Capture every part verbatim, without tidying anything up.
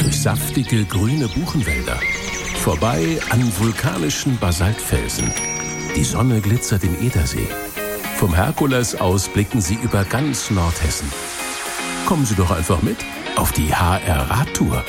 durch saftige grüne Buchenwälder, vorbei an vulkanischen Basaltfelsen. Die Sonne glitzert im Edersee. Vom Herkules aus blicken Sie über ganz Nordhessen. Kommen Sie doch einfach mit auf die H R-Radtour.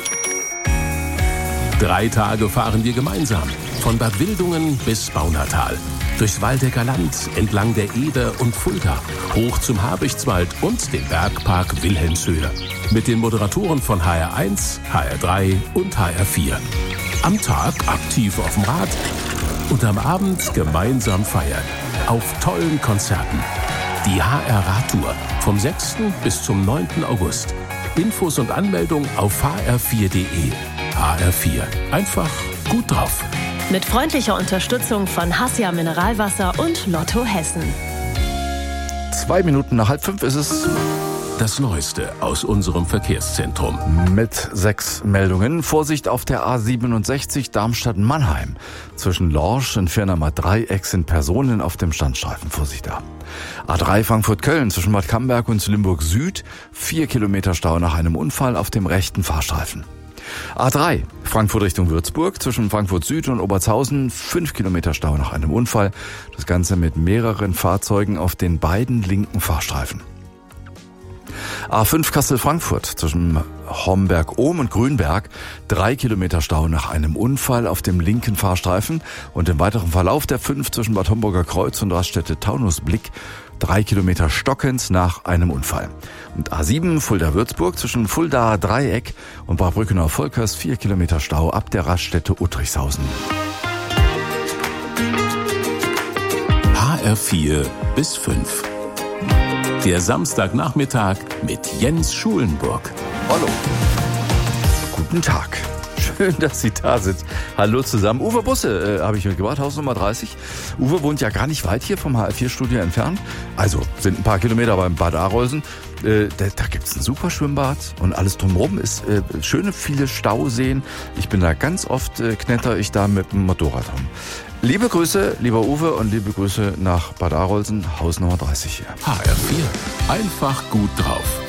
Drei Tage fahren wir gemeinsam, von Bad Wildungen bis Baunatal, durchs Waldecker Land, entlang der Eder und Fulda, hoch zum Habichtswald und den Bergpark Wilhelmshöhe. Mit den Moderatoren von H R eins, H R drei und H R vier. Am Tag aktiv auf dem Rad und am Abend gemeinsam feiern. Auf tollen Konzerten. Die H R-Radtour vom sechsten bis zum neunten August. Infos und Anmeldung auf h r vier punkt de. H R vier. Einfach gut drauf. Mit freundlicher Unterstützung von Hassia Mineralwasser und Lotto Hessen. Zwei Minuten nach halb fünf ist es. Das Neueste aus unserem Verkehrszentrum. Mit sechs Meldungen. Vorsicht auf der A siebenundsechzig Darmstadt-Mannheim. Zwischen Lorsch und Firnheimer Dreieck sind Personen auf dem Standstreifen. Vorsicht da. A drei Frankfurt-Köln zwischen Bad Camberg und Limburg Süd. Vier Kilometer Stau nach einem Unfall auf dem rechten Fahrstreifen. A drei Frankfurt Richtung Würzburg zwischen Frankfurt Süd und Obertshausen. Fünf Kilometer Stau nach einem Unfall. Das Ganze mit mehreren Fahrzeugen auf den beiden linken Fahrstreifen. A fünf Kassel-Frankfurt zwischen Homberg-Ohm und Grünberg. Drei Kilometer Stau nach einem Unfall auf dem linken Fahrstreifen. Und im weiteren Verlauf der fünf zwischen Bad Homburger Kreuz und Raststätte Taunusblick. Drei Kilometer stockend nach einem Unfall. Und A sieben Fulda-Würzburg zwischen Fuldaer Dreieck und Braubrückenau-Volkers. Vier Kilometer Stau ab der Raststätte Uttrichshausen. H R vier bis fünf. Der Samstagnachmittag mit Jens Schulenburg. Hallo. Guten Tag. Schön, dass Sie da sind. Hallo zusammen. Uwe Busse äh, habe ich mitgebracht, Haus Nummer dreißig. Uwe wohnt ja gar nicht weit hier vom H R vier Studio entfernt. Also sind ein paar Kilometer beim Bad Arolsen. Äh, da da gibt es ein super Schwimmbad und alles drumherum ist äh, schöne, viele Stauseen. Ich bin da ganz oft, äh, knetter ich da mit dem Motorrad rum. Liebe Grüße, lieber Uwe, und liebe Grüße nach Bad Arolsen, Haus Nummer dreißig hier. H R vier. Einfach gut drauf.